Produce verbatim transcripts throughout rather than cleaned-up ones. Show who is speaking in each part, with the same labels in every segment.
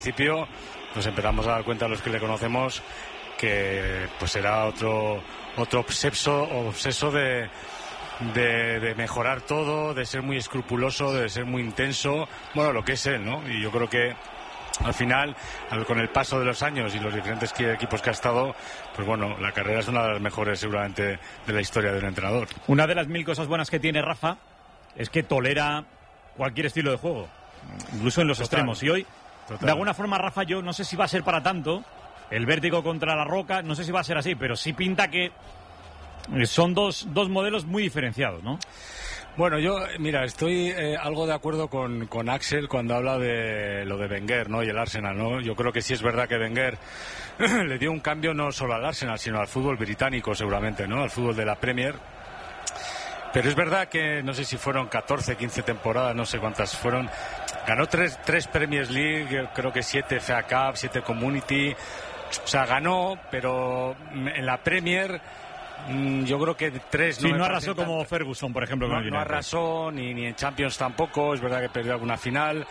Speaker 1: principio nos empezamos a dar cuenta los que le conocemos que pues era otro otro obseso, obseso de, de, de mejorar todo, de ser muy escrupuloso, de ser muy intenso, bueno, lo que es él, ¿no? Y yo creo que al final, con el paso de los años y los diferentes equipos que ha estado, pues bueno, la carrera es una de las mejores seguramente de la historia de un entrenador.
Speaker 2: Una de las mil cosas buenas que tiene Rafa es que tolera cualquier estilo de juego, incluso en los Total. extremos. Y hoy, Total. de alguna forma, Rafa, yo no sé si va a ser para tanto el vértigo contra la roca, no sé si va a ser así, pero sí pinta que son dos, dos modelos muy diferenciados, ¿no?
Speaker 1: Bueno, yo, mira, estoy eh, algo de acuerdo con, con Axel cuando habla de lo de Wenger, ¿no? Y el Arsenal, ¿no? Yo creo que sí es verdad que Wenger le dio un cambio no solo al Arsenal, sino al fútbol británico, seguramente, ¿no? Al fútbol de la Premier. Pero es verdad que no sé si fueron catorce, quince temporadas, no sé cuántas fueron. Ganó tres, tres Premier League, creo que siete F A Cup, siete Community. O sea, ganó, pero en la Premier yo creo que tres
Speaker 2: no, sí, no arrasó como tanto. Ferguson, por ejemplo.
Speaker 1: No, no arrasó, ni, ni en Champions tampoco. Es verdad que perdió alguna final.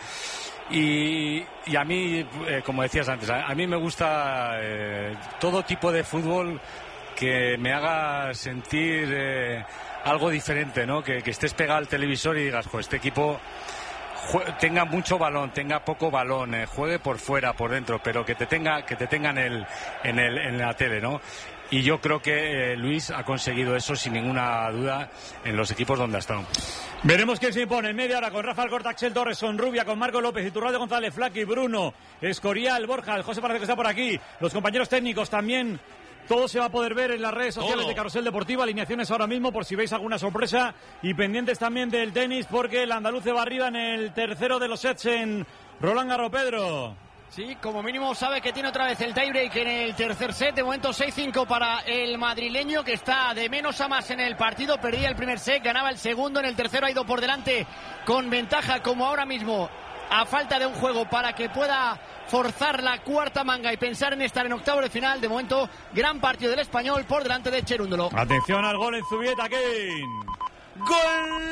Speaker 1: Y, y a mí, eh, como decías antes, a, a mí me gusta eh, todo tipo de fútbol que me haga sentir eh, algo diferente, ¿no? Que, que estés pegado al televisor y digas, pues este equipo tenga mucho balón, tenga poco balón, eh, juegue por fuera, por dentro, pero que te tenga, que te tenga en el, en el, en la tele, ¿no? Y yo creo que eh, Luis ha conseguido eso sin ninguna duda en los equipos donde ha estado.
Speaker 2: Veremos quién se impone en media hora con Rafael Corta, Axel Torres, Sonrubia, con Marco López, Iturralde, González, Flaqui, Bruno, Escorial, Borja, el José parece que está por aquí, los compañeros técnicos también. Todo se va a poder ver en las redes sociales Todo. de Carrusel Deportivo. Alineaciones ahora mismo por si veis alguna sorpresa. Y pendientes también del tenis porque el andaluz se va arriba en el tercero de los sets en Roland Garros. Pedro.
Speaker 3: Sí, como mínimo sabe que tiene otra vez el tiebreak en el tercer set. De momento seis cinco para el madrileño, que está de menos a más en el partido. Perdía el primer set, ganaba el segundo. En el tercero ha ido por delante con ventaja, como ahora mismo, a falta de un juego para que pueda forzar la cuarta manga y pensar en estar en octavo de final. De momento, gran partido del español por delante de Cherúndolo.
Speaker 2: Atención al gol en Zubieta, Kevin.
Speaker 4: ¡Gol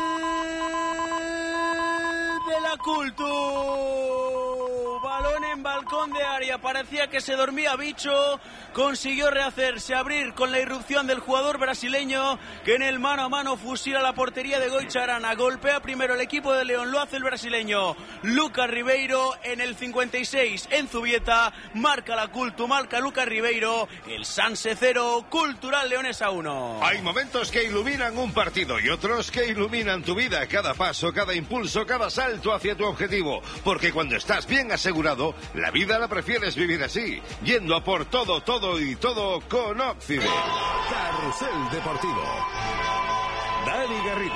Speaker 4: de la Cultu! Balón en balcón de área. Parecía que se dormía Bicho. Consiguió rehacerse, abrir con la irrupción del jugador brasileño, que en el mano a mano fusila la portería de Goicha Arana. Golpea primero el equipo de León, lo hace el brasileño Lucas Ribeiro en el cincuenta y seis en Zubieta. Marca la Cultu, marca Lucas Ribeiro. El Sanse cero, Cultural Leonesa uno.
Speaker 5: Hay momentos que iluminan un partido y otros que iluminan tu vida. Cada paso, cada impulso, cada salto hacia tu objetivo. Porque cuando estás bien asegurado, la vida la prefieres vivir así, yendo a por todo, todo y todo con Occident.
Speaker 6: Carrusel Deportivo. Dani Garrido.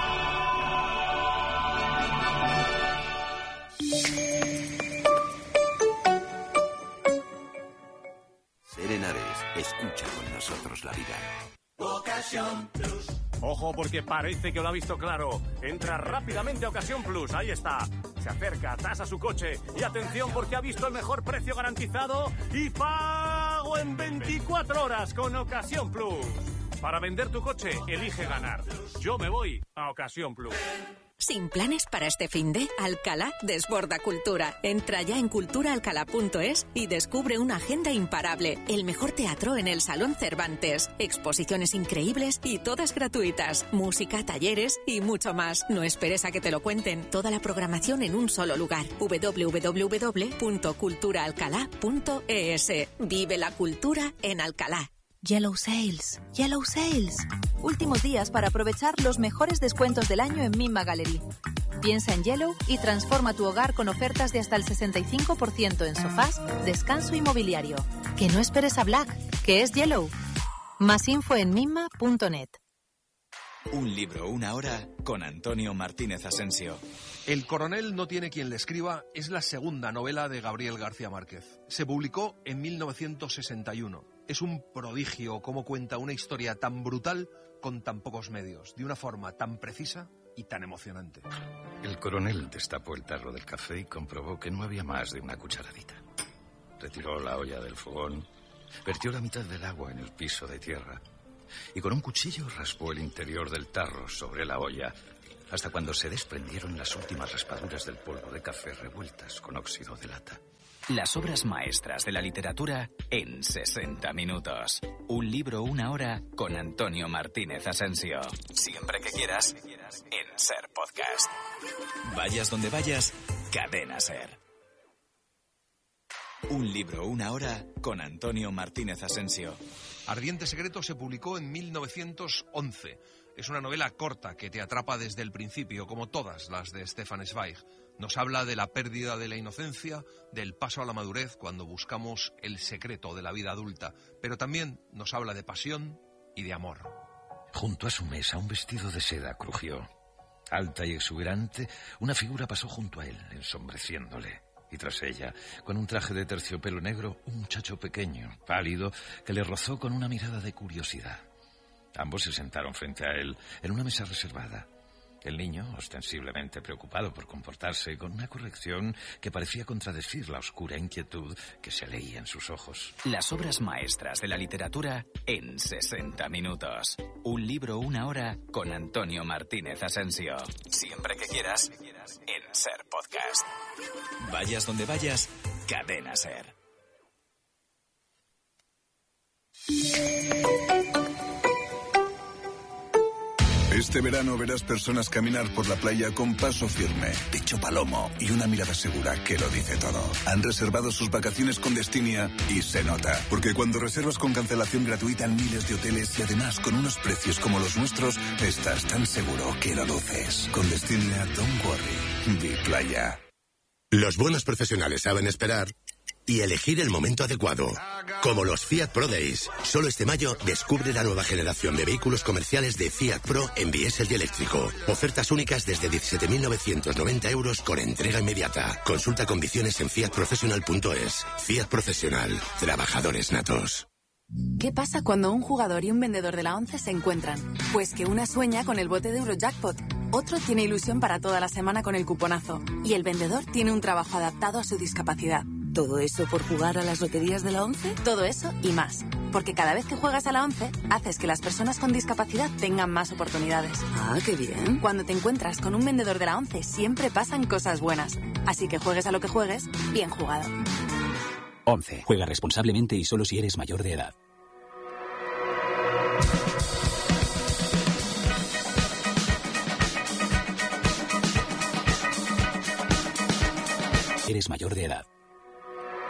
Speaker 7: Serenares, escucha con nosotros la vida.
Speaker 8: Ocasión Plus. Ojo, porque parece que lo ha visto claro. Entra rápidamente a Ocasión Plus, ahí está. Se acerca, tasa su coche. Y atención, porque ha visto el mejor precio garantizado y pago en veinticuatro horas con Ocasión Plus. Para vender tu coche, elige ganar. Yo me voy a Ocasión Plus.
Speaker 9: Sin planes para este finde, Alcalá desborda cultura. Entra ya en cultura alcalá punto es y descubre una agenda imparable. El mejor teatro en el Salón Cervantes. Exposiciones increíbles y todas gratuitas. Música, talleres y mucho más. No esperes a que te lo cuenten. Toda la programación en un solo lugar. doble u doble u doble u punto cultura alcalá punto es. Vive la cultura en Alcalá.
Speaker 10: Yellow Sales, Yellow Sales. Últimos días para aprovechar los mejores descuentos del año en Mimma Gallery. Piensa en Yellow y transforma tu hogar con ofertas de hasta el sesenta y cinco por ciento en sofás, descanso y mobiliario. Que no esperes a Black, que es Yellow. Más info en mimma punto net.
Speaker 11: Un libro, una hora, con Antonio Martínez Asensio.
Speaker 12: El coronel no tiene quien le escriba es la segunda novela de Gabriel García Márquez. Se publicó en mil novecientos sesenta y uno. Es un prodigio cómo cuenta una historia tan brutal con tan pocos medios, de una forma tan precisa y tan emocionante.
Speaker 13: El coronel destapó el tarro del café y comprobó que no había más de una cucharadita. Retiró la olla del fogón, vertió la mitad del agua en el piso de tierra y con un cuchillo raspó el interior del tarro sobre la olla hasta cuando se desprendieron las últimas raspaduras del polvo de café revueltas con óxido de lata.
Speaker 11: Las obras maestras de la literatura en sesenta minutos. Un libro, una hora con Antonio Martínez Asensio. Siempre que quieras, en Ser Podcast. Vayas donde vayas, Cadena Ser. Un libro, una hora con Antonio Martínez Asensio.
Speaker 12: Ardiente Secreto se publicó en mil novecientos once. Es una novela corta que te atrapa desde el principio, como todas las de Stefan Zweig. Nos habla de la pérdida de la inocencia, del paso a la madurez cuando buscamos el secreto de la vida adulta, pero también nos habla de pasión y de amor.
Speaker 13: Junto a su mesa, un vestido de seda crujió. Alta y exuberante, una figura pasó junto a él, ensombreciéndole. Y tras ella, con un traje de terciopelo negro, un muchacho pequeño, pálido, que le rozó con una mirada de curiosidad. Ambos se sentaron frente a él, en una mesa reservada. El niño, ostensiblemente preocupado por comportarse, con una corrección que parecía contradecir la oscura inquietud que se leía en sus ojos.
Speaker 11: Las obras maestras de la literatura en sesenta minutos. Un libro, una hora con Antonio Martínez Asensio. Siempre que quieras, en Ser Podcast. Vayas donde vayas, Cadena Ser.
Speaker 14: Este verano verás personas caminar por la playa con paso firme, pecho palomo y una mirada segura que lo dice todo. Han reservado sus vacaciones con Destinia y se nota. Porque cuando reservas con cancelación gratuita en miles de hoteles y además con unos precios como los nuestros, estás tan seguro que lo luces. Con Destinia, don't worry. Di playa.
Speaker 15: Los buenos profesionales saben esperar y elegir el momento adecuado. Como los Fiat Pro Days. Solo este mayo descubre la nueva generación de vehículos comerciales de Fiat Pro en diésel y eléctrico. Ofertas únicas desde diecisiete mil novecientos noventa euros con entrega inmediata. Consulta condiciones en fiat professional punto es. Fiat Profesional. Trabajadores natos.
Speaker 16: ¿Qué pasa cuando un jugador y un vendedor de la ONCE se encuentran? Pues que una sueña con el bote de Eurojackpot, otro tiene ilusión para toda la semana con el cuponazo y el vendedor tiene un trabajo adaptado a su discapacidad. ¿Todo eso por jugar a las loterías de la ONCE? Todo eso y más. Porque cada vez que juegas a la ONCE, haces que las personas con discapacidad tengan más oportunidades.
Speaker 17: Ah, qué bien.
Speaker 16: Cuando te encuentras con un vendedor de la ONCE, siempre pasan cosas buenas. Así que juegues a lo que juegues, bien jugado.
Speaker 18: ONCE. Juega responsablemente y solo si eres mayor de edad. Eres mayor de edad.